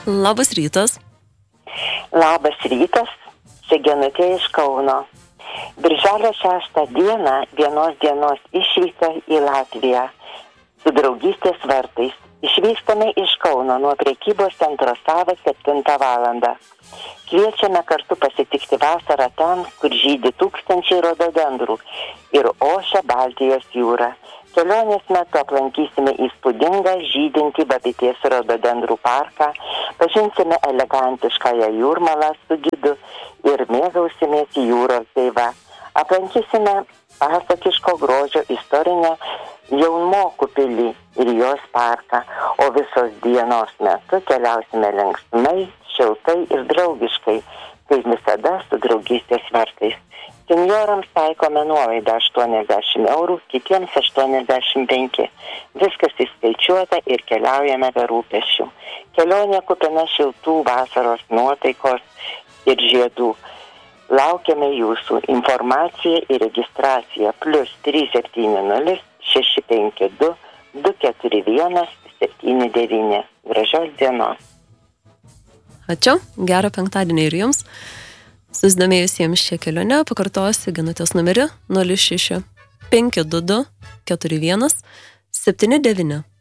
Labas rytas. Labas rytas, čia Genutė iš Kauno. Birželio 6 dieną vienos dienos išvyka į Latviją su draugystės vartais. Išvykstame iš Kauno nuo prekybos centro Sava 7 valandą. Kviečiame kartu pasitikti vasarą ten, kur žydi tūkstančiai rododendrų ir ošia Baltijos jūra. Kelionės metu aplankysime įspūdingą žydintį Babitės rododendrų parką, pažinsime elegantiškąją jūrmalą su gidu ir mėgausimės jūros gaiva. Aplankysime pasakiško grožio istorinę Jaunmokų pilį ir jos parką, o visos dienos metu keliausime linksmai, šiltai ir draugiškai, kaip visada su draugystės vartais. Senjorams taikome nuolaidą 80 eurų, kitiems 85. Viskas įskaičiuota ir keliaujame be rūpesčių. Kelionė kupina šiltų vasaros nuotaikos ir žiedų. Laukiame jūsų. Informacija ir registracija +370 652 241 79. Gražios dienos. Ačiū, gero penktadienį ir jums. Susidomėjusiems šią kelionę pakartosiu Genutės numerį 06 522 41 79.